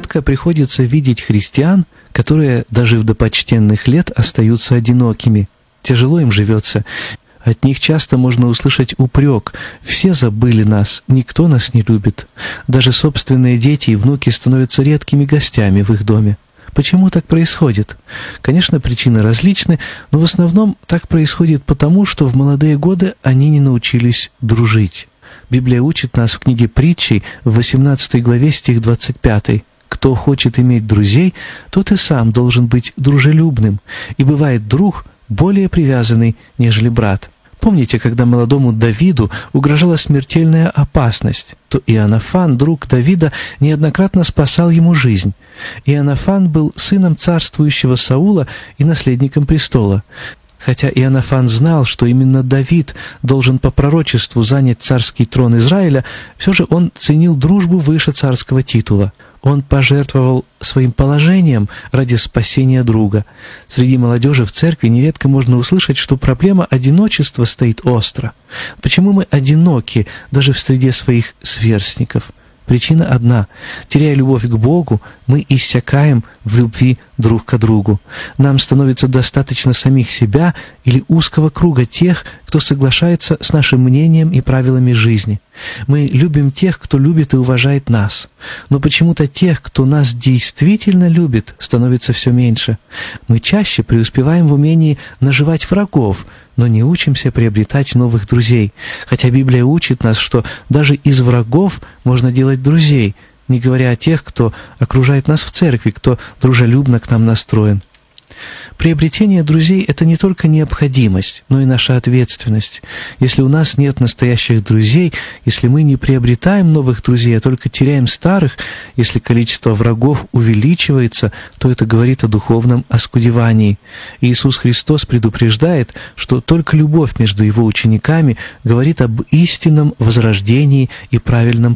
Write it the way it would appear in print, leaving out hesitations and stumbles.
нередко приходится видеть христиан, которые, дожив до почтенных лет, остаются одинокими. Тяжело им живется. От них часто можно услышать упрек: «Все забыли нас, никто нас не любит». Даже собственные дети и внуки становятся редкими гостями в их доме. Почему так происходит? Конечно, причины различны, но в основном так происходит потому, что в молодые годы они не научились дружить. Библия учит нас в книге Притчей в 18 главе стих 25. «Кто хочет иметь друзей, тот и сам должен быть дружелюбным, и бывает друг более привязанный, нежели брат». Помните, когда молодому Давиду угрожала смертельная опасность, то Иоаннафан, друг Давида, неоднократно спасал ему жизнь. Иоаннафан был сыном царствующего Саула и наследником престола. Хотя Иоаннафан знал, что именно Давид должен по пророчеству занять царский трон Израиля, все же он ценил дружбу выше царского титула. Он пожертвовал своим положением ради спасения друга. Среди молодежи в церкви нередко можно услышать, что проблема одиночества стоит остро. Почему мы одиноки даже в среде своих сверстников? Причина одна. Теряя любовь к Богу, мы иссякаем в любви друг к другу. Нам становится достаточно самих себя или узкого круга тех, кто соглашается с нашим мнением и правилами жизни. Мы любим тех, кто любит и уважает нас. Но почему-то тех, кто нас действительно любит, становится все меньше. Мы чаще преуспеваем в умении наживать врагов, но не учимся приобретать новых друзей. Хотя Библия учит нас, что даже из врагов можно делать друзей, не говоря о тех, кто окружает нас в церкви, кто дружелюбно к нам настроен. Приобретение друзей – это не только необходимость, но и наша ответственность. Если у нас нет настоящих друзей, если мы не приобретаем новых друзей, а только теряем старых, если количество врагов увеличивается, то это говорит о духовном оскудевании. Иисус Христос предупреждает, что только любовь между Его учениками говорит об истинном возрождении и правильном